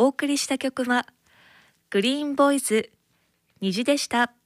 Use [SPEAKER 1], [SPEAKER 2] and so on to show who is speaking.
[SPEAKER 1] 送りした曲はグリーンボーイズ虹でした。